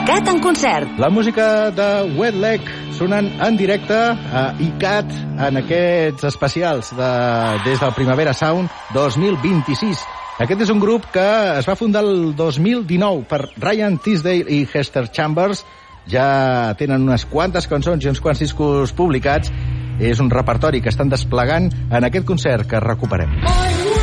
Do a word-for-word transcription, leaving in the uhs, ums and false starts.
ICAT en concert. La música de Wet Leg sonant en directe a ICAT en aquests especials de, des del Primavera Sound dos mil vint-i-sis. Aquest és un grup que es va fundar el dos mil dinou per Ryan Tisdale i Hester Chambers. Ja tenen unes quantes cançons i uns quants discos publicats. És un repertori que estan desplegant en aquest concert que recuperem.